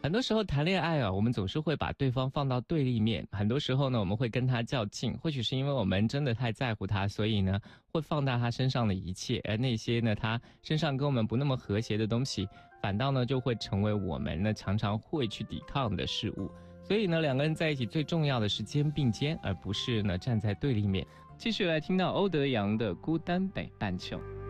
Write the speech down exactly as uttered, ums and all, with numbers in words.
很多时候谈恋爱啊，我们总是会把对方放到对立面。很多时候呢，我们会跟他较劲，或许是因为我们真的太在乎他，所以呢，会放大他身上的一切，而那些呢，他身上跟我们不那么和谐的东西，反倒呢，就会成为我们呢常常会去抵抗的事物。所以呢，两个人在一起最重要的是肩并肩，而不是呢站在对立面。继续来听到欧德阳的《孤单北半球》。